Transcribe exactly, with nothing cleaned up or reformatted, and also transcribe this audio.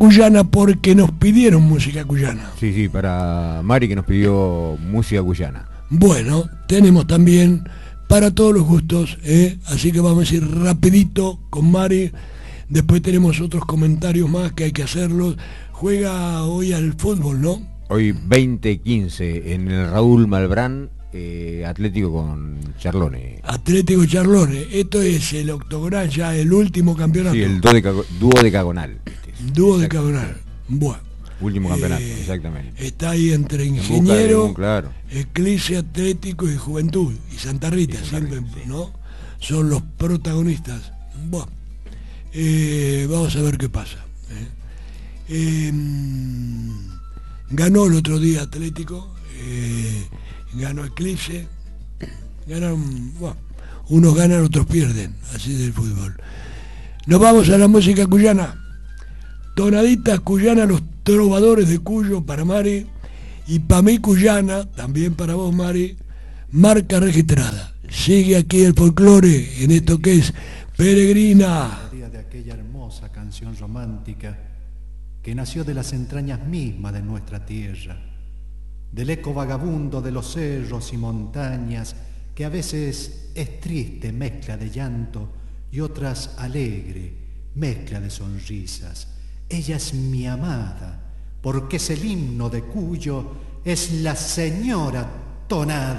cuyana porque nos pidieron música cuyana. Sí, sí, para Mari que nos pidió música cuyana. Bueno, tenemos también para todos los gustos, ¿eh? Así que vamos a ir rapidito con Mari. Después tenemos otros comentarios más que hay que hacerlos. Juega hoy al fútbol, ¿no? Hoy veinte quince en el Raúl Malbrán, eh, Atlético con Charlone. Atlético Charlone. Esto es el octogonal, ya el último campeonato. Sí, el dúo decagonal. Dúo decagonal. Bueno. Último campeonato, eh, exactamente. Está ahí entre Ingeniero, un, claro. Eclipse Atlético y Juventud. Y Santa Rita, y Santa siempre, Rita, sí. ¿no? Son los protagonistas. Bueno, eh, vamos a ver qué pasa. ¿eh? Eh, ganó el otro día Atlético, eh, ganó Eclipse, ganaron, bueno, unos ganan, otros pierden, así es el fútbol. Nos vamos a la música cuyana. Tonaditas cuyanas, los trovadores de Cuyo para Mari, y para mí cuyana, también para vos Mari, marca registrada. Sigue aquí el folclore en esto que es Peregrina. De aquella hermosa canción romántica que nació de las entrañas mismas de nuestra tierra, del eco vagabundo de los cerros y montañas, que a veces es triste mezcla de llanto y otras alegre mezcla de sonrisas. Ella es mi amada, porque es el himno de Cuyo, es la señora tonada.